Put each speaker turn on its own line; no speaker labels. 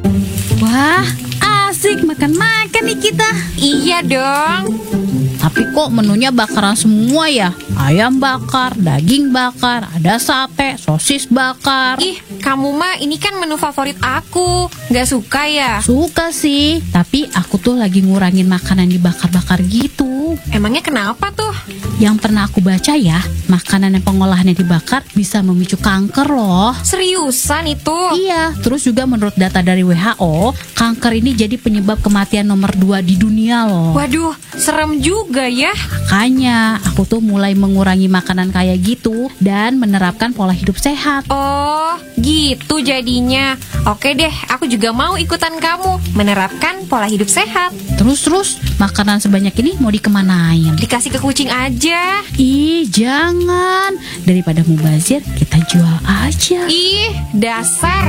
Wah, asik makan-makan nih kita.
Iya dong.
Tapi kok menunya bakaran semua ya? Ayam bakar, daging bakar, ada sate, sosis bakar.
Ih, kamu mah ini kan menu favorit aku. Gak suka ya?
Suka sih, tapi aku tuh lagi ngurangin makanan dibakar-bakar gitu.
Emangnya kenapa tuh?
Yang pernah aku baca ya, makanan yang pengolahannya dibakar bisa memicu kanker loh.
Seriusan itu?
Iya, terus juga menurut data dari WHO, kanker ini jadi penyebab kematian nomor 2 di dunia loh.
Waduh, serem juga ya.
Makanya, aku tuh mulai mengurangi makanan kayak gitu dan menerapkan pola hidup sehat.
Oh, gitu jadinya. Oke deh, aku juga mau ikutan kamu menerapkan pola hidup sehat.
Terus, makanan sebanyak ini mau dikemanain?
Dikasih ke kucing aja.
Ih, jangan. Daripada mubazir, kita jual aja.
Ih, dasar.